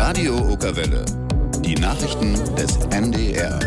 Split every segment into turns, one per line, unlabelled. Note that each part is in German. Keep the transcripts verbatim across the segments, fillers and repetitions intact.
Radio Okerwelle. Die Nachrichten des N D R.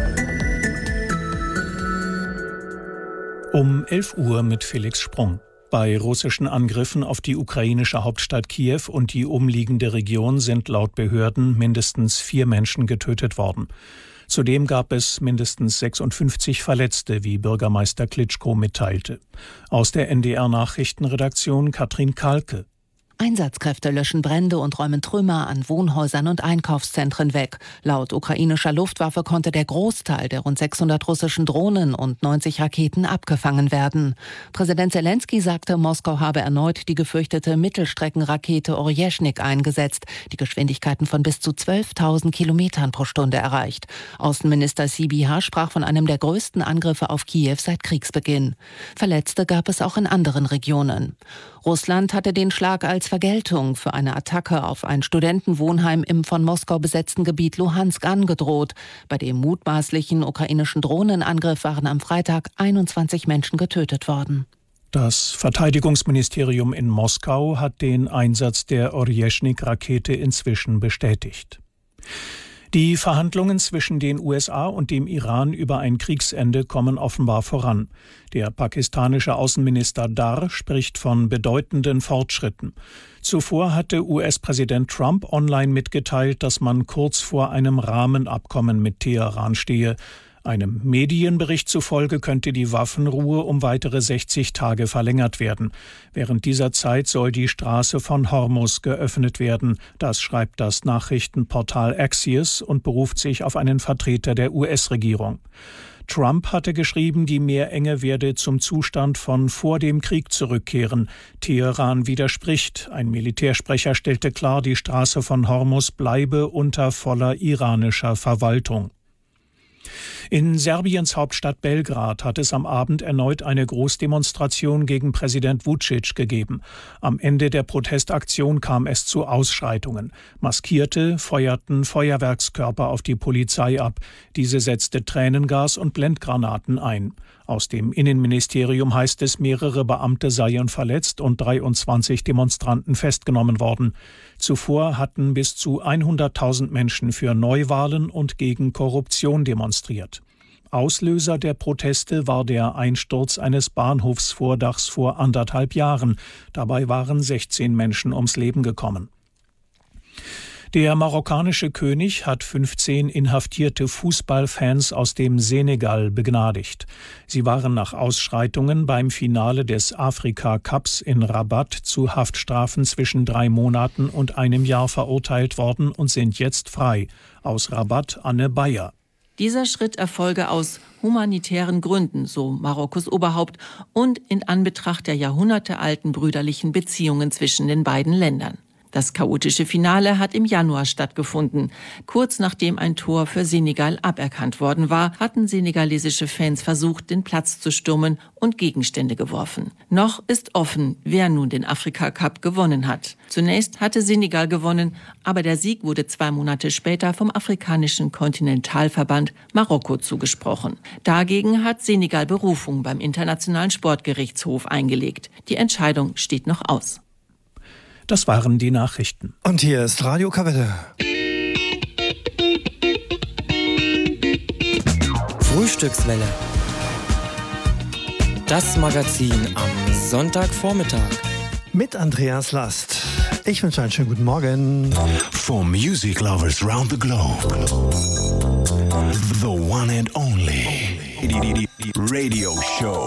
Um elf Uhr mit Felix Sprung. Bei russischen Angriffen auf die ukrainische Hauptstadt Kiew und die umliegende Region sind laut Behörden mindestens vier Menschen getötet worden. Zudem gab es mindestens sechsundfünfzig Verletzte, wie Bürgermeister Klitschko mitteilte. Aus der N D R-Nachrichtenredaktion Katrin Kahlke.
Einsatzkräfte löschen Brände und räumen Trümmer an Wohnhäusern und Einkaufszentren weg. Laut ukrainischer Luftwaffe konnte der Großteil der rund sechshundert russischen Drohnen und neunzig Raketen abgefangen werden. Präsident Selenskyj sagte, Moskau habe erneut die gefürchtete Mittelstreckenrakete Orjeschnik eingesetzt, die Geschwindigkeiten von bis zu zwölftausend Kilometern pro Stunde erreicht. Außenminister Sybiha sprach von einem der größten Angriffe auf Kiew seit Kriegsbeginn. Verletzte gab es auch in anderen Regionen. Russland hatte den Schlag als Vergeltung für eine Attacke auf ein Studentenwohnheim im von Moskau besetzten Gebiet Luhansk angedroht. Bei dem mutmaßlichen ukrainischen Drohnenangriff waren am Freitag einundzwanzig Menschen getötet worden.
Das Verteidigungsministerium in Moskau hat den Einsatz der Orjeschnik-Rakete inzwischen bestätigt. Die Verhandlungen zwischen den U S A und dem Iran über ein Kriegsende kommen offenbar voran. Der pakistanische Außenminister Dar spricht von bedeutenden Fortschritten. Zuvor hatte U S-Präsident Trump online mitgeteilt, dass man kurz vor einem Rahmenabkommen mit Teheran stehe. Einem Medienbericht zufolge könnte die Waffenruhe um weitere sechzig Tage verlängert werden. Während dieser Zeit soll die Straße von Hormuz geöffnet werden. Das schreibt das Nachrichtenportal Axios und beruft sich auf einen Vertreter der U S-Regierung. Trump hatte geschrieben, die Meerenge werde zum Zustand von vor dem Krieg zurückkehren. Teheran widerspricht. Ein Militärsprecher stellte klar, die Straße von Hormuz bleibe unter voller iranischer Verwaltung. In Serbiens Hauptstadt Belgrad hat es am Abend erneut eine Großdemonstration gegen Präsident Vučić gegeben. Am Ende der Protestaktion kam es zu Ausschreitungen. Maskierte feuerten Feuerwerkskörper auf die Polizei ab. Diese setzte Tränengas und Blendgranaten ein. Aus dem Innenministerium heißt es, mehrere Beamte seien verletzt und dreiundzwanzig Demonstranten festgenommen worden. Zuvor hatten bis zu hunderttausend Menschen für Neuwahlen und gegen Korruption demonstriert. Auslöser der Proteste war der Einsturz eines Bahnhofsvordachs vor anderthalb Jahren. Dabei waren sechzehn Menschen ums Leben gekommen. Der marokkanische König hat fünfzehn inhaftierte Fußballfans aus dem Senegal begnadigt. Sie waren nach Ausschreitungen beim Finale des Afrika-Cups in Rabat zu Haftstrafen zwischen drei Monaten und einem Jahr verurteilt worden und sind jetzt frei. Aus Rabat Anne Bayer.
Dieser Schritt erfolge aus humanitären Gründen, so Marokkos Oberhaupt, und in Anbetracht der jahrhundertealten brüderlichen Beziehungen zwischen den beiden Ländern. Das chaotische Finale hat im Januar stattgefunden. Kurz nachdem ein Tor für Senegal aberkannt worden war, hatten senegalesische Fans versucht, den Platz zu stürmen und Gegenstände geworfen. Noch ist offen, wer nun den Afrika-Cup gewonnen hat. Zunächst hatte Senegal gewonnen, aber der Sieg wurde zwei Monate später vom afrikanischen Kontinentalverband Marokko zugesprochen. Dagegen hat Senegal Berufung beim Internationalen Sportgerichtshof eingelegt. Die Entscheidung steht noch aus.
Das waren die Nachrichten.
Und hier ist Radio Okerwelle.
Frühstückswelle. Das Magazin am Sonntagvormittag.
Mit Andreas Last. Ich wünsche einen schönen guten Morgen.
For music lovers round the globe. The one and only Radio Show.